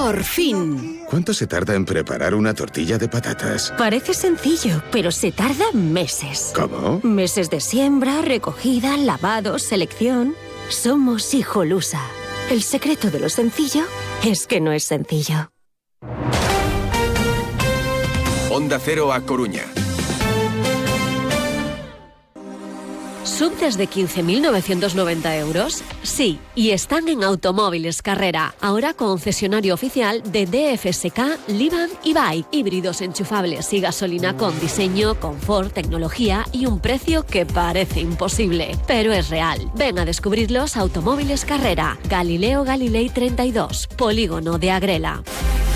¡Por fin! ¿Cuánto se tarda en preparar una tortilla de patatas? Parece sencillo, pero se tarda meses. ¿Cómo? Meses de siembra, recogida, lavado, selección. Somos Hijolusa. El secreto de lo sencillo es que no es sencillo. Onda Cero a Coruña. ¿Subtes de 15.990 euros? Sí, y están en Automóviles Carrera, ahora concesionario oficial de DFSK, Livan y Bike. Híbridos enchufables y gasolina con diseño, confort, tecnología y un precio que parece imposible, pero es real. Ven a descubrirlos a Automóviles Carrera, Galileo Galilei 32, Polígono de Agrela.